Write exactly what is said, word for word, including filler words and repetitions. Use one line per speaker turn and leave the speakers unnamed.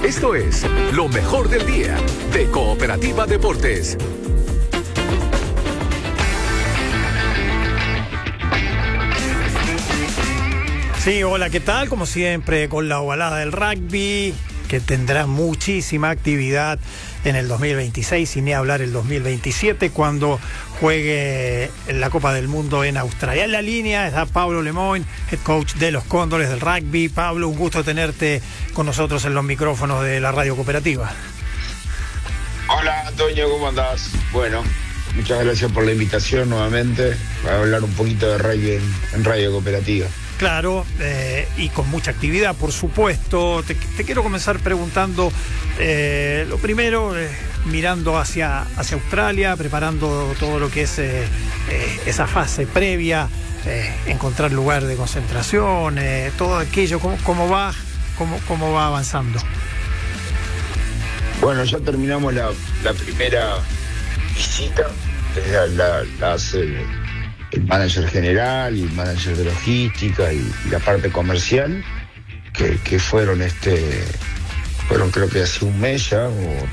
Esto es lo mejor del día de Cooperativa Deportes.
Sí, hola, ¿qué tal? Como siempre, con la ovalada del rugby, que tendrá muchísima actividad en el dos mil veintiséis, y ni hablar el dos mil veintisiete, cuando juegue la Copa del Mundo en Australia. En la línea está Pablo Lemoyne, head coach de los Cóndores del rugby. Pablo, un gusto tenerte con nosotros en los micrófonos de la Radio Cooperativa.
Hola, Antonio, ¿cómo andás? Bueno, muchas gracias por la invitación nuevamente para hablar un poquito de rugby en, en Radio Cooperativa.
Claro, eh, y con mucha actividad, por supuesto. Te, te quiero comenzar preguntando, eh, lo primero, eh, mirando hacia, hacia Australia, preparando todo lo que es eh, eh, esa fase previa, eh, encontrar lugar de concentración, eh, todo aquello, ¿cómo, cómo va, cómo, cómo va avanzando?
Bueno, ya terminamos la, la primera visita, la, la, la hace el manager general y el manager de logística y, y la parte comercial, que, que fueron este fueron creo que hace un mes ya, o